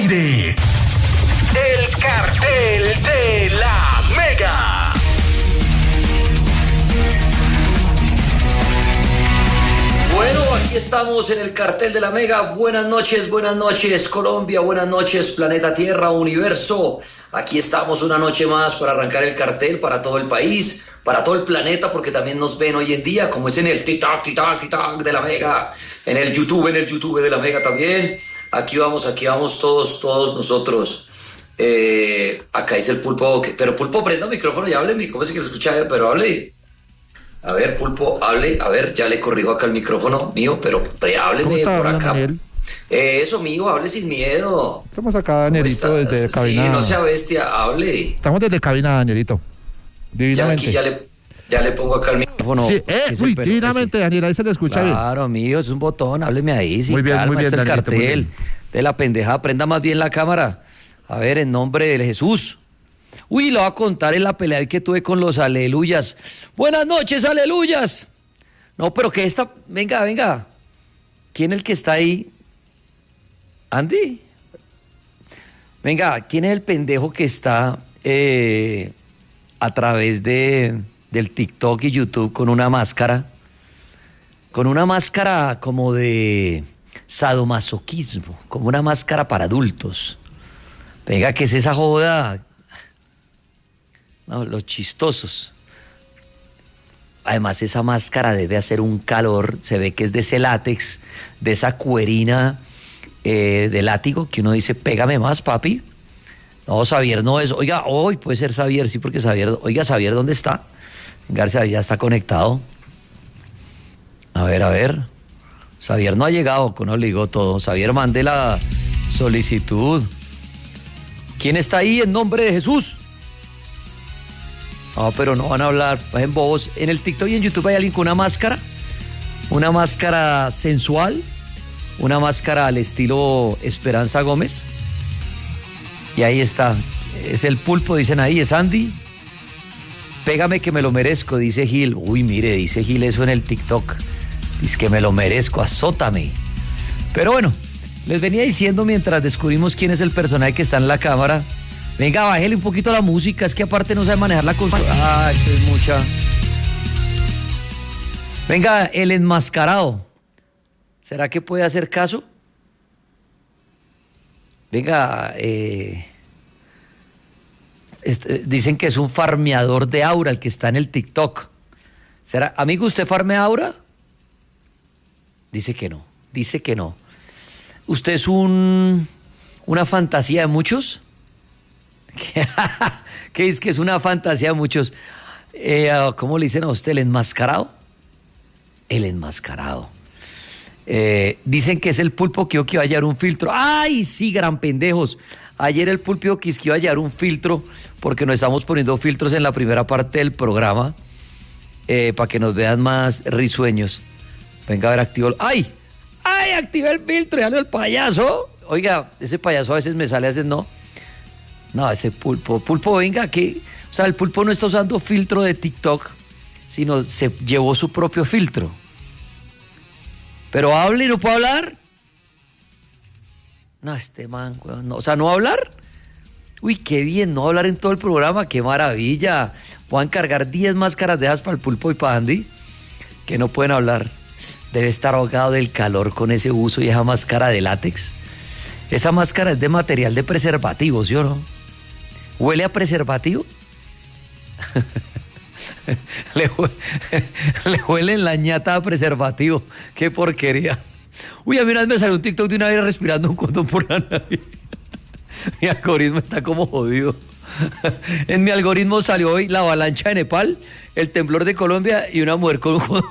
aire. El cartel de la Mega. Bueno, aquí estamos en el cartel de la Mega. Buenas noches Colombia, buenas noches planeta Tierra, universo. Aquí estamos una noche más para arrancar el cartel para todo el país, para todo el planeta, porque también nos ven hoy en día, como es en el TikTok de la Mega, en el YouTube de la Mega también. Aquí vamos todos nosotros. Acá dice el Pulpo, pero Pulpo, prenda el micrófono y hábleme, ¿cómo es que lo escucha? Pero hable. A ver, Pulpo, hable, a ver, ya le corrijo acá el micrófono mío, pero hábleme por acá. Daniel? Eso, mío, hable sin miedo. Estamos acá, Danielito, desde cabina. Sí, no sea bestia, hable. Estamos desde cabina, Danielito. Divinamente. Ya aquí ya le pongo acá el micrófono. Sí, divinamente, Daniel, ahí se le escucha bien. Claro, mío, es un botón, hábleme ahí, sin muy bien, calma, muy bien, está el Danielito, cartel de la pendejada, prenda más bien la cámara. A ver, en nombre de Jesús. Uy, lo voy a contar en la pelea que tuve con los aleluyas. Buenas noches, aleluyas. No, pero que esta... Venga. ¿Quién es el que está ahí? ¿Andy? Venga, ¿quién es el pendejo que está a través del TikTok y YouTube con una máscara? Con una máscara como de sadomasoquismo, como una máscara para adultos. Venga, ¿qué es esa joda? No, los chistosos. Además, esa máscara debe hacer un calor. Se ve que es de ese látex, de esa cuerina de látigo, que uno dice, pégame más, papi. No, Xavier no es. Oiga, hoy puede ser Xavier, sí, porque Xavier. Oiga, Xavier, ¿dónde está? García ya está conectado. A ver. Xavier no ha llegado, con obligó todo. Xavier, mande la solicitud. ¿Quién está ahí en nombre de Jesús? No, pero no van a hablar, en bobos. En el TikTok y en YouTube hay alguien con una máscara sensual, una máscara al estilo Esperanza Gómez. Y ahí está, es el Pulpo, dicen ahí, es Andy. Pégame que me lo merezco, dice Gil. Uy, mire, dice Gil eso en el TikTok. Dice que me lo merezco, azótame. Pero bueno, les venía diciendo mientras descubrimos quién es el personaje que está en la cámara. Venga, bájele un poquito la música, es que aparte no sabe manejar la consola. Ah, esto es mucha. Venga, el enmascarado. ¿Será que puede hacer caso? Venga, dicen que es un farmeador de aura el que está en el TikTok. ¿Será, amigo, usted farmea aura? Dice que no. ¿Usted es una fantasía de muchos? ¿Qué es que es una fantasía de muchos? ¿Cómo le dicen a usted? ¿El enmascarado? El enmascarado. Dicen que es el Pulpo que iba a hallar un filtro. ¡Ay, sí, gran pendejos! Ayer el Pulpo que iba a hallar un filtro, porque nos estamos poniendo filtros en la primera parte del programa, para que nos vean más risueños. Venga, a ver, activo. ¡Ay! Activé el filtro, ya lo el payaso. Oiga, ese payaso a veces me sale, a veces no. No, ese Pulpo, venga, que... O sea, el Pulpo no está usando filtro de TikTok, sino se llevó su propio filtro. Pero hable y no puede hablar. No, este man, no, o sea, ¿no va a hablar? Uy, qué bien, no va a hablar en todo el programa, qué maravilla. Voy a encargar 10 máscaras de esas para el Pulpo y para Andy, que no pueden hablar. Debe estar ahogado del calor con ese uso y esa máscara de látex. Esa máscara es de material de preservativo, ¿sí o no? ¿Huele a preservativo? le huele en la ñata a preservativo. Qué porquería. Uy, a mí una vez me salió un TikTok de una vez respirando un condón por la nariz. Mi algoritmo está como jodido. En mi algoritmo salió hoy la avalancha de Nepal, el temblor de Colombia y una mujer con un condón.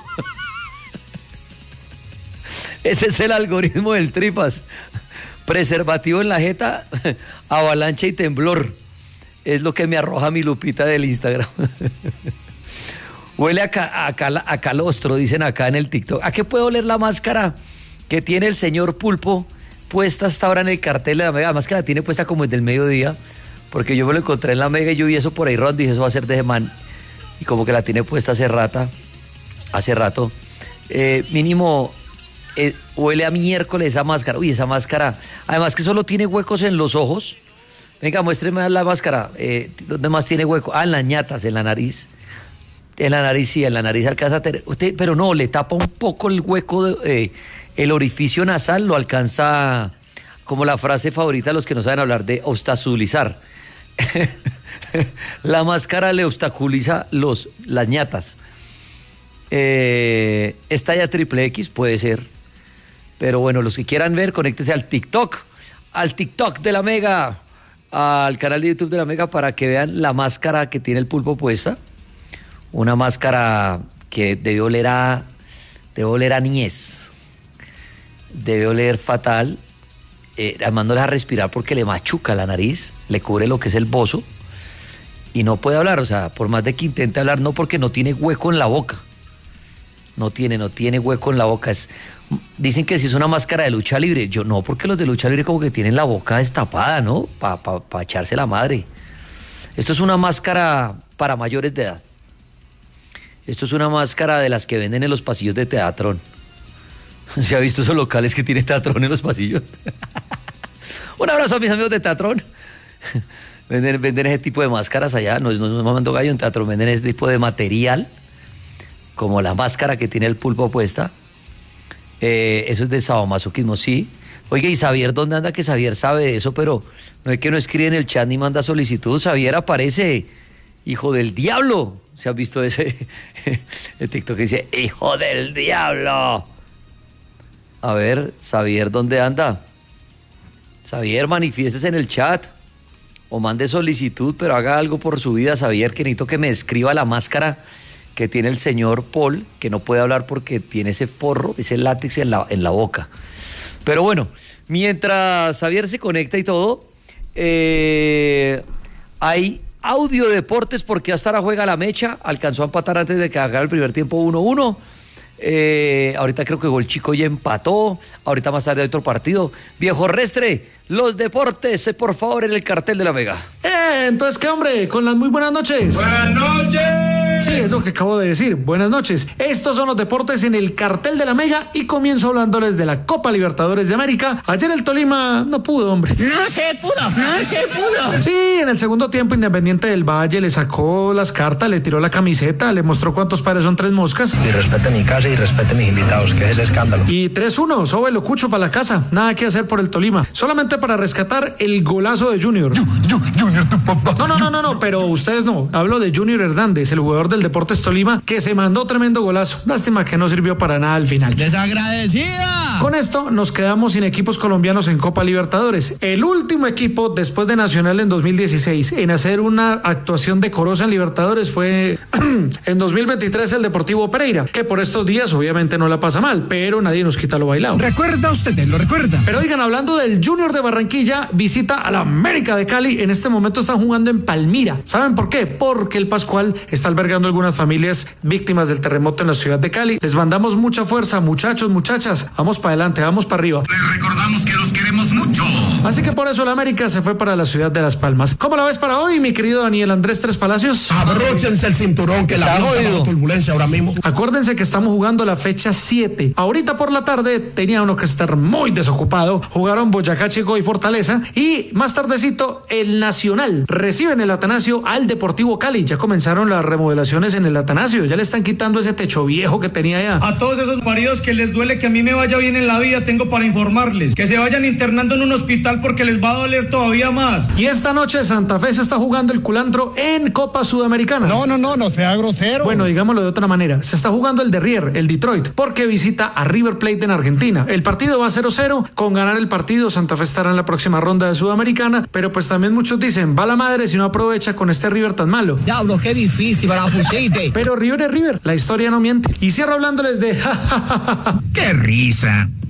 Ese es el algoritmo del Tripas. Preservativo en la jeta, avalancha y temblor. Es lo que me arroja mi lupita del Instagram. Huele a calostro, dicen acá en el TikTok. ¿A qué puede oler la máscara que tiene el señor Pulpo puesta hasta ahora en el cartel de la Mega? Además que la tiene puesta como desde el mediodía, porque yo me lo encontré en la Mega y yo vi eso por ahí, Ron, dije, eso va a ser de man. Y como que la tiene puesta hace rato. Mínimo huele a miércoles esa máscara. Uy, esa máscara, además que solo tiene huecos en los ojos. Venga, muéstreme la máscara. ¿Dónde más tiene hueco? En las ñatas, en la nariz. En la nariz, sí, en la nariz alcanza a tener. Usted, pero no, le tapa un poco el hueco, el orificio nasal, lo alcanza, como la frase favorita de los que no saben hablar, de obstaculizar. La máscara le obstaculiza las ñatas. Esta ya triple X puede ser. Pero bueno, los que quieran ver, conéctense al TikTok de la Mega, al canal de YouTube de la Mega, para que vean la máscara que tiene el Pulpo puesta. Una máscara que debe oler a niés, debe oler fatal, además no le deja respirar porque le machuca la nariz, le cubre lo que es el bozo y no puede hablar, o sea, por más de que intente hablar, no, porque no tiene hueco en la boca, no tiene hueco en la boca. Dicen que si es una máscara de lucha libre, yo no, porque los de lucha libre como que tienen la boca destapada, ¿no? Para echarse la madre. Esto es una máscara para mayores de edad. Esto es una máscara de las que venden en los pasillos de Teatrón. ¿Se ha visto esos locales que tiene Teatrón en los pasillos? Un abrazo a mis amigos de Teatrón. Venden ese tipo de máscaras allá. No es mamando gallo en Teatrón. Venden ese tipo de material, como la máscara que tiene el Pulpo puesta. Eso es de sadomasoquismo, sí. Oye, ¿y Xavier dónde anda? Que Xavier sabe de eso, pero no es que no escribe en el chat ni manda solicitud. Xavier aparece, hijo del diablo. ¿Se ha visto ese el TikTok que dice, hijo del diablo? A ver, Xavier, ¿dónde anda? Xavier, manifiéstese en el chat o mande solicitud, pero haga algo por su vida, Xavier, que necesito que me describa la máscara que tiene el señor Paul, que no puede hablar porque tiene ese forro, ese látex en la boca. Pero bueno, mientras Xavier se conecta y todo, hay audio de deportes porque hasta ahora juega la Mecha, alcanzó a empatar antes de que acabara el primer tiempo 1-1. Ahorita creo que Gol Chico ya empató, ahorita más tarde hay otro partido. Viejo Restre, los deportes, por favor, en el cartel de la Mega. Entonces, ¿qué, hombre? Con las muy buenas noches. ¡Buenas noches! Sí, es lo que acabo de decir. Buenas noches. Estos son los deportes en el cartel de la Mega y comienzo hablándoles de la Copa Libertadores de América. Ayer el Tolima no pudo, hombre. No se pudo. Sí, en el segundo tiempo Independiente del Valle le sacó las cartas, le tiró la camiseta, le mostró cuántos pares son 3 moscas. Y respete mi casa y respete mis invitados, que es ese escándalo. Y 3-1, sobe lo cucho para la casa. Nada que hacer por el Tolima. Solamente para rescatar el golazo de Junior. Junior, tu papá. No, pero ustedes no. Hablo de Junior Hernández, el jugador del Deportes Tolima, que se mandó tremendo golazo. Lástima que no sirvió para nada al final. ¡Desagradecida! Con esto nos quedamos sin equipos colombianos en Copa Libertadores. El último equipo después de Nacional en 2016 en hacer una actuación decorosa en Libertadores fue en 2023 el Deportivo Pereira, que por estos días obviamente no la pasa mal, pero nadie nos quita lo bailado. ¿Recuerda usted? ¿Lo recuerda? Pero oigan, hablando del Junior de Barranquilla, visita a la América de Cali. En este momento están jugando en Palmira. ¿Saben por qué? Porque el Pascual está albergando algunas familias víctimas del terremoto en la ciudad de Cali. Les mandamos mucha fuerza, muchachos, muchachas. Vamos para adelante, vamos para arriba. Les recordamos que los queremos mucho. Así que por eso la América se fue para la ciudad de Las Palmas. ¿Cómo la ves para hoy, mi querido Daniel Andrés Tres Palacios? Abróchense el cinturón, que la vida bajo turbulencia ahora mismo. Acuérdense que estamos jugando la fecha 7. Ahorita por la tarde tenía uno que estar muy desocupado. Jugaron Boyacá Chico y Fortaleza. Y más tardecito, el Nacional recibe en el Atanasio al Deportivo Cali. Ya comenzaron las remodelaciones en el Atanasio. Ya le están quitando ese techo viejo que tenía allá. A todos esos maridos que les duele que a mí me vaya bien en la vida, tengo para informarles que se vayan internando en un hospital porque les va a doler todavía más. Y esta noche Santa Fe se está jugando el culantro en Copa Sudamericana. No sea grosero. Bueno, digámoslo de otra manera. Se está jugando el Derrier, el Detroit, porque visita a River Plate en Argentina. El partido va 0-0. Con ganar el partido, Santa Fe estará en la próxima ronda de Sudamericana. Pero pues también muchos dicen, va la madre si no aprovecha con este River tan malo. Diablo, qué difícil para Puchite. Pero River es River. La historia no miente. Y cierro hablando de... ¡Qué risa!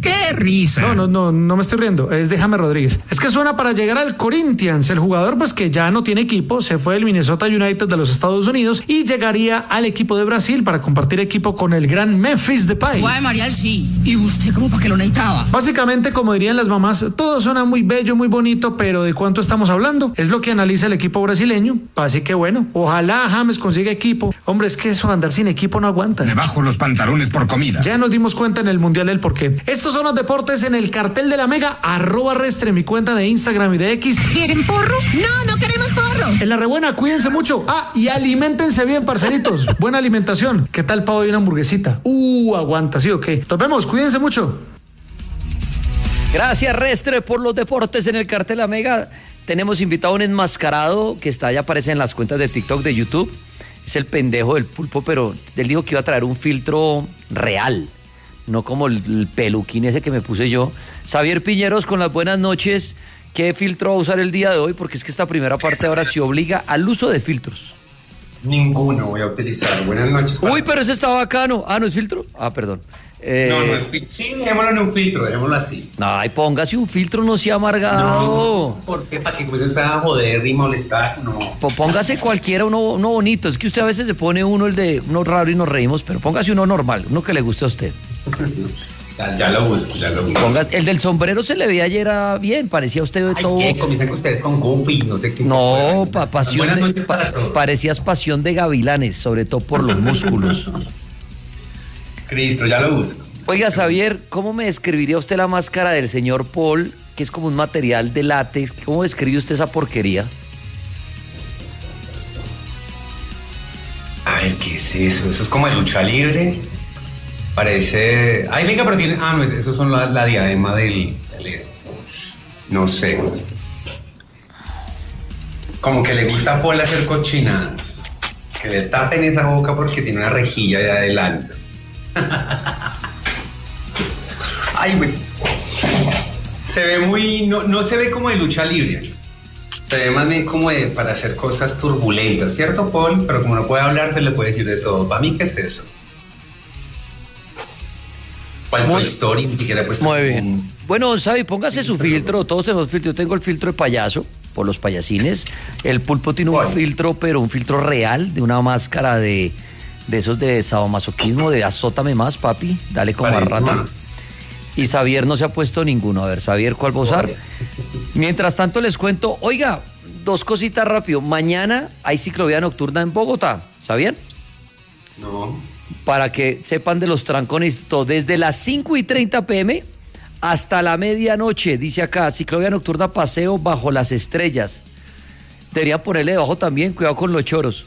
¡Qué risa! No me estoy riendo, es de James Rodríguez. Es que suena para llegar al Corinthians, el jugador pues que ya no tiene equipo, se fue del Minnesota United de los Estados Unidos y llegaría al equipo de Brasil para compartir equipo con el gran Memphis Depay. Guay, Marial, sí. ¿Y usted cómo para que lo necesitaba? Básicamente, como dirían las mamás, todo suena muy bello, muy bonito, pero ¿de cuánto estamos hablando? Es lo que analiza el equipo brasileño. Así que bueno, ojalá James consiga equipo. Hombre, es que eso de andar sin equipo no aguanta. Me bajo los pantalones por comida. Ya nos dimos cuenta en el Mundial del porqué. Estos son los deportes en el cartel de la Mega, @Restre, mi cuenta de Instagram y de X. ¿Quieren porro? No queremos porro. En la rebuena, cuídense mucho. Y aliméntense bien, parceritos. Buena alimentación. ¿Qué tal pavo y una hamburguesita? Aguanta, ¿sí o qué? Nos vemos, cuídense mucho. Gracias, Restre, por los deportes en el cartel La Mega. Tenemos invitado a un enmascarado que ya aparece en las cuentas de TikTok, de YouTube. Es el pendejo del Pulpo, pero él dijo que iba a traer un filtro real, no como el peluquín ese que me puse yo. Xavier Piñeros, con las buenas noches. ¿Qué filtro va a usar el día de hoy? Porque es que esta primera parte ahora se obliga al uso de filtros. Ninguno voy a utilizar. Buenas noches. Uy, pero ese está bacano. ¿No es filtro? Perdón. No es filtro. Sí, dejémoslo en un filtro, dejémoslo así. Ay, póngase un filtro, no sea amargado. No, ¿por qué? ¿Para que usted a joder y molestar? No. Póngase cualquiera, uno bonito. Es que usted a veces se pone uno uno raro y nos reímos, pero póngase uno normal, uno que le guste a usted. Ya lo busco. El del sombrero se le veía ayer bien, parecía usted de todo. ¿Qué? Comienzan con ustedes con Goofy, no sé qué. No, parecías pasión de gavilanes, sobre todo por los músculos. Cristo, ya lo busco. Oiga, Xavier, ¿cómo me describiría usted la máscara del señor Paul, que es como un material de látex? ¿Cómo describe usted esa porquería? A ver, ¿qué es eso? Eso es como de lucha libre. Parece... Ay, venga, pero tiene... no, esos son la diadema del no sé. Como que le gusta a Paul hacer cochinadas. Que le tapen esa boca porque tiene una rejilla de adelante. Ay, güey. Se ve muy... No se ve como de lucha libre. Se ve más bien como para hacer cosas turbulentas, ¿cierto, Paul? Pero como no puede hablar, se le puede decir de todo. ¿Para mí qué es eso? Toy Story, ni siquiera he puesto. Muy bien. Bueno, Xavi, póngase su filtro. Todos tenemos filtro. Yo tengo el filtro de payaso, por los payasines. El Pulpo tiene un filtro, pero un filtro real, de una máscara de esos de sadomasoquismo, de azótame más, papi, dale como a rata. Y Xavier no se ha puesto ninguno. A ver, Xavier, ¿cuál va a usar? Mientras tanto les cuento, oiga, dos cositas rápido. Mañana hay ciclovía nocturna en Bogotá, ¿sabían? No. Para que sepan de los trancones, desde las 5:30 p.m. hasta la medianoche, dice acá, ciclovía nocturna, paseo bajo las estrellas. Deberían ponerle debajo también, cuidado con los choros.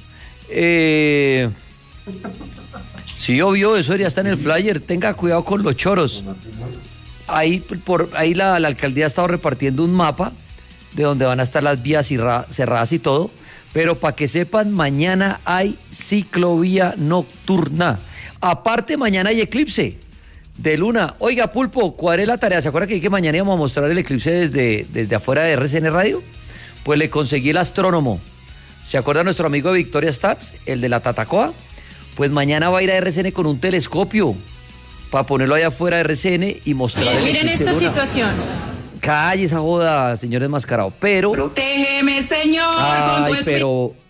Sí, obvio, eso debería estar en el flyer. Tenga cuidado con los choros. Ahí la alcaldía ha estado repartiendo un mapa de donde van a estar las vías cerradas y todo. Pero para que sepan, mañana hay ciclovía nocturna. Aparte, mañana hay eclipse de luna. Oiga, Pulpo, cuadré la tarea. ¿Se acuerda que mañana íbamos a mostrar el eclipse desde afuera de RCN Radio? Pues le conseguí el astrónomo. ¿Se acuerda nuestro amigo de Victoria Stars, el de la Tatacoa? Pues mañana va a ir a RCN con un telescopio para ponerlo allá afuera de RCN y mostrar el Miren eclipse de esta luna. situación. Calle esa joda, señor enmascarado. Pero... Protégeme, Señor. Ay, con tu espíritu. pero